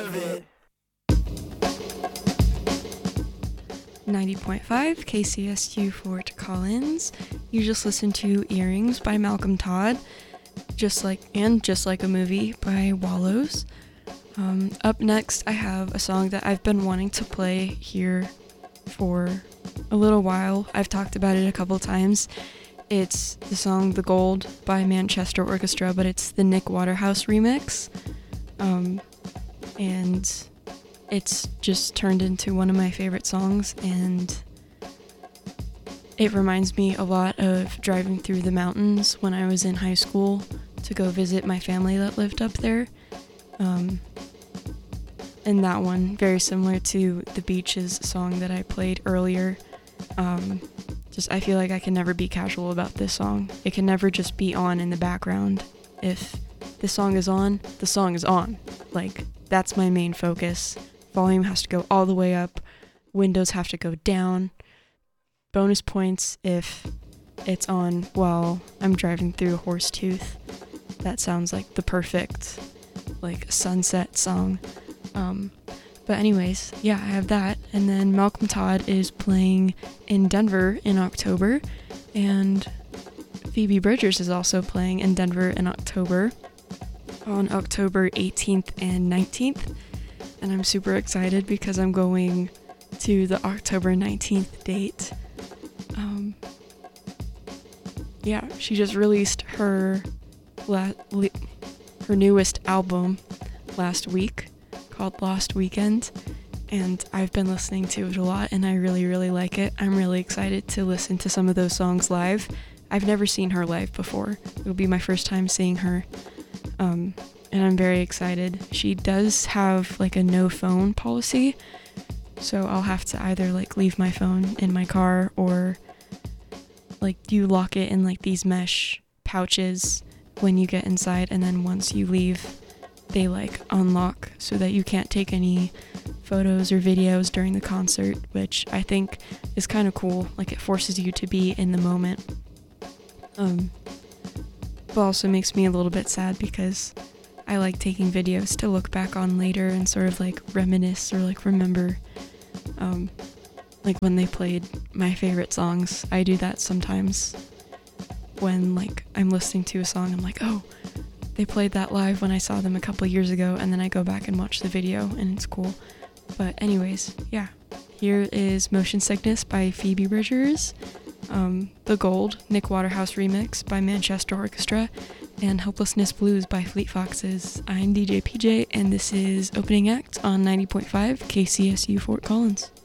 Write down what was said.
of it. 90.5 KCSU Fort Collins. You just listened to Earrings by Malcolm Todd, just like a Movie by Wallows. Up next, I have a song that I've been wanting to play here for a little while. I've talked about it a couple times. It's the song The Gold by Manchester Orchestra, but it's the Nick Waterhouse remix. And it's just turned into one of my favorite songs, and it reminds me a lot of driving through the mountains when I was in high school to go visit my family that lived up there. And that one, very similar to the Beaches song that I played earlier. I feel like I can never be casual about this song. It can never just be on in the background. If the song is on, the song is on. Like, that's my main focus. Volume has to go all the way up. Windows have to go down. Bonus points if it's on while I'm driving through Horsetooth. That sounds like the perfect, sunset song. But anyways, yeah, I have that. And then Malcolm Todd is playing in Denver in October. And Phoebe Bridgers is also playing in Denver in October, on October 18th and 19th. And I'm super excited because I'm going to the October 19th date. Yeah, she just released her newest album last week called Lost Weekend, and I've been listening to it a lot, and I really, really like it. I'm really excited to listen to some of those songs live. I've never seen her live before. It'll be my first time seeing her. And I'm very excited. She does have a no phone policy, so I'll have to either leave my phone in my car, or you lock it in these mesh pouches when you get inside, and then once you leave they unlock so that you can't take any photos or videos during the concert, which I think is kind of cool. It forces you to be in the moment. But also makes me a little bit sad because I like taking videos to look back on later and sort of reminisce or remember. When they played my favorite songs, I do that sometimes when I'm listening to a song. I'm oh, they played that live when I saw them a couple years ago, and then I go back and watch the video, and it's cool. But anyways, yeah, here is Motion Sickness by Phoebe Bridgers, The Gold, Nick Waterhouse remix by Manchester Orchestra, and Helplessness Blues by Fleet Foxes. I'm DJ PJ, and this is Opening Act on 90.5 KCSU Fort Collins.